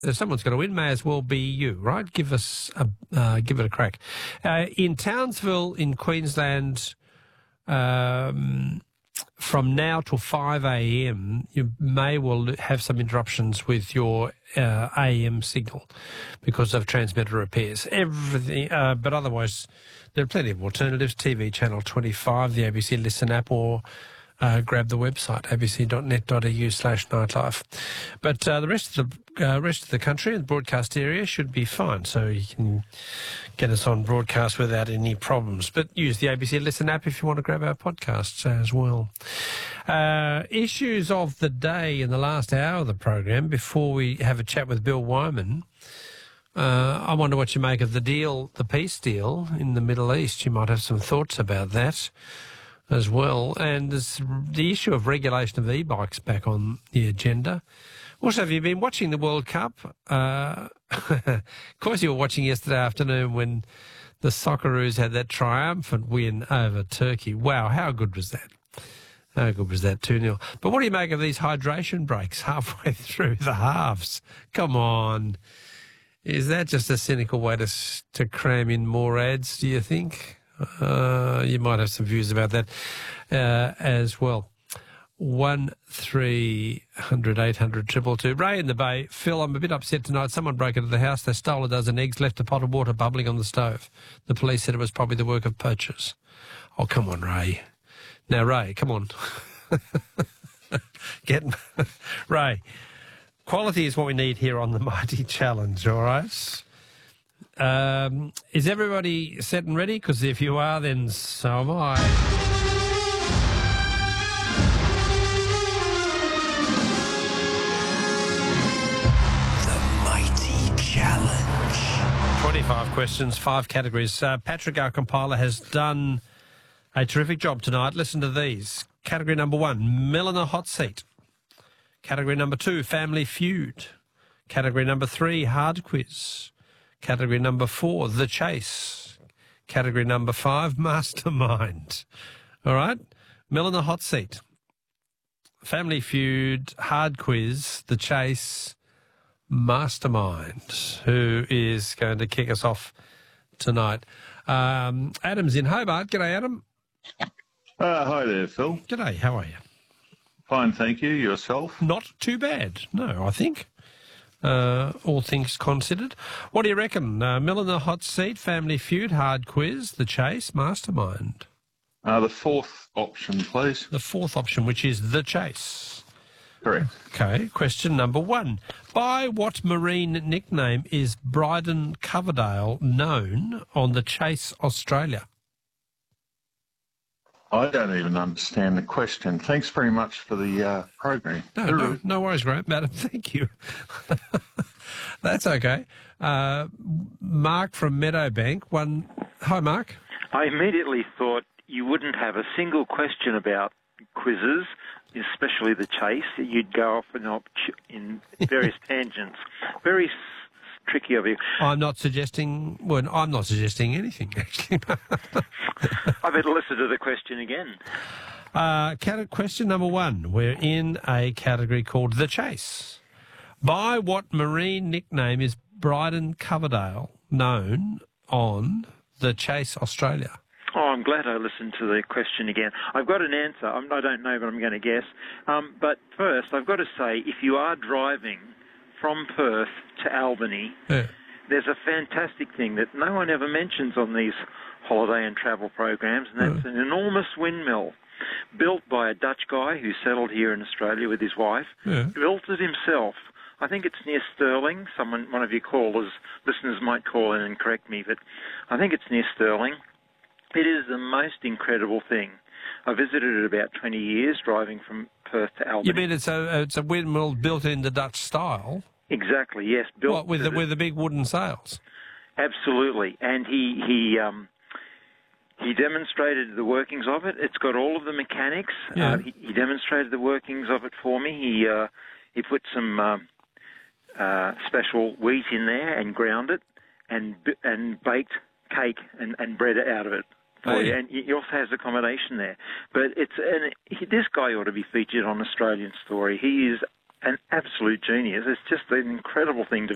if someone's going to win, may as well be you, right? Give it a crack. In Townsville, in Queensland, from now till 5 a.m, you may well have some interruptions with your AM signal because of transmitter repairs. Everything, but otherwise, there are plenty of alternatives. TV channel 25, the ABC Listen app, or grab the website abc.net.au/nightlife. But the rest of the country and the broadcast area should be fine, so you can get us on broadcast without any problems. But use the ABC Listen app if you want to grab our podcasts as well. Issues of the day in the last hour of the program before we have a chat with Bill Wyman. I wonder what you make of the peace deal in the Middle East. You might have some thoughts about that as well. And there's the issue of regulation of e-bikes back on the agenda. Also, have you been watching the World Cup? Of course, you were watching yesterday afternoon when the Socceroos had that triumphant win over Turkey. Wow, how good was that? How good was that, 2-0? But what do you make of these hydration breaks halfway through the halves? Come on. Is that just a cynical way to cram in more ads, do you think? You might have some views about that as well. 1300 800 222. Ray in the Bay. Phil, I'm a bit upset tonight. Someone broke into the house. They stole a dozen eggs, left a pot of water bubbling on the stove. The police said it was probably the work of poachers. Oh, come on, Ray. Now, Ray, come on. Ray, quality is what we need here on the Mighty Challenge, all right? Is everybody set and ready? Because if you are, then so am I. The Mighty Challenge. 25 questions, 5 categories. Patrick, our compiler, has done a terrific job tonight. Listen to these. Category number 1, Mel in the Hot Seat. Category number 2, Family Feud. Category number 3, Hard Quiz. Category number 4, The Chase. Category number 5, Mastermind. All right? Mel in the Hot Seat. Family Feud, Hard Quiz, The Chase, Mastermind. Who is going to kick us off tonight? Adam's in Hobart. G'day, Adam. Hi there, Phil. G'day, how are you? Fine, thank you. Yourself? Not too bad, no, I think. All things considered. What do you reckon? Mel in the Hot Seat, Family Feud, Hard Quiz, The Chase, Mastermind. The fourth option, please. The fourth option, which is The Chase. Correct. Okay, question number 1. By what marine nickname is Bryden Coverdale known on The Chase Australia? I don't even understand the question. Thanks very much for the program. No worries, madam. Thank you. That's okay. Mark from Meadowbank. Hi, Mark. I immediately thought you wouldn't have a single question about quizzes, especially The Chase. You'd go off in various tangents. Very tricky of you. I'm not suggesting anything, actually. I better listen to the question again. Question number 1. We're in a category called The Chase. By what marine nickname is Bryden Coverdale known on The Chase Australia? Oh, I'm glad I listened to the question again. I've got an answer. I don't know, but I'm going to guess. But first, I've got to say, if you are driving from Perth to Albany, there's a fantastic thing that no one ever mentions on these holiday and travel programs, and that's an enormous windmill built by a Dutch guy who settled here in Australia with his wife, built it himself. I think it's near Stirling. One of your listeners might call in and correct me, but I think it's near Stirling. It is the most incredible thing. I visited it about 20 years driving from Perth to Albany. You mean it's a windmill built in the Dutch style? Exactly, yes. Built with the big wooden sails? Absolutely. And he demonstrated the workings of it. It's got all of the mechanics. Yeah. He demonstrated the workings of it for me. He put some special wheat in there and ground it and baked cake and bread out of it. And he also has accommodation there. But this guy ought to be featured on Australian Story. He is an absolute genius. It's just an incredible thing to